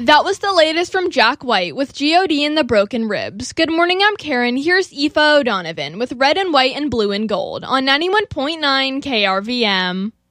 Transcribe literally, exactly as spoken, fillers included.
That was the latest from Jack White with G O D and the Broken Ribs. Good morning, I'm Karen. Here's Aoife O'Donovan with Red and White and Blue and Gold on ninety-one point nine K R V M.